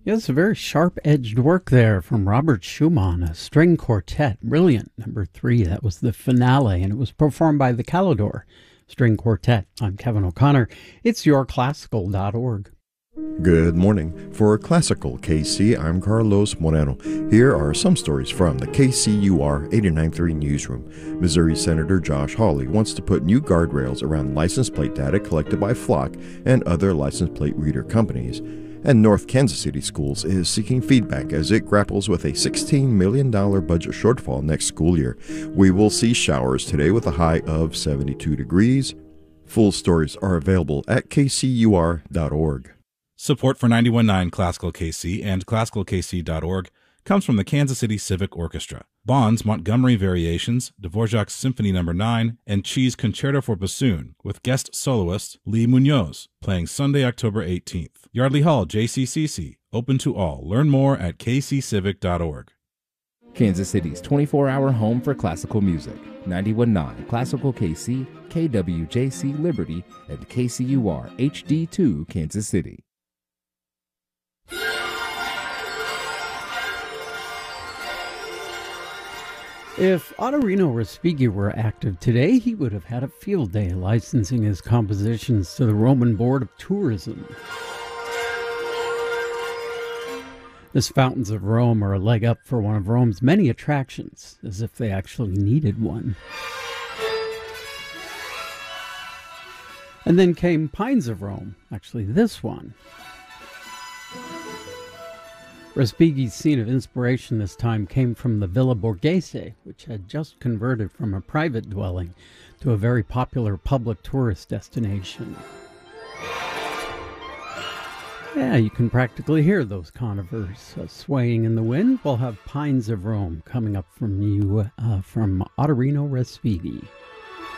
Yes, a very sharp-edged work there from Robert Schumann, a string quartet. Brilliant. Number 3, that was the finale, and it was performed by the Calidor String Quartet. I'm Kevin O'Connor. It's yourclassical.org. Good morning. For Classical KC, I'm Carlos Moreno. Here are some stories from the KCUR 89.3 newsroom. Missouri Senator Josh Hawley wants to put new guardrails around license plate data collected by Flock and other license plate reader companies. And North Kansas City Schools is seeking feedback as it grapples with a $16 million budget shortfall next school year. We will see showers today with a high of 72 degrees. Full stories are available at kcur.org. Support for 91.9 Classical KC and classicalkc.org comes from the Kansas City Civic Orchestra, Bond's Montgomery Variations, Dvorak's Symphony No. 9, and Chee's Concerto for Bassoon, with guest soloist Lee Munoz, playing Sunday, October 18th. Yardley Hall, JCCC, open to all. Learn more at kccivic.org. Kansas City's 24-hour home for classical music. 91.9 Classical KC, KWJC Liberty, and KCUR HD2 Kansas City. If Ottorino Respighi were active today, he would have had a field day licensing his compositions to the Roman Board of Tourism. This Fountains of Rome are a leg up for one of Rome's many attractions, as if they actually needed one. And then came Pines of Rome, actually this one. Respighi's scene of inspiration this time came from the Villa Borghese, which had just converted from a private dwelling to a very popular public tourist destination. Yeah, you can practically hear those conifers swaying in the wind. We'll have Pines of Rome coming up from you from Ottorino Respighi.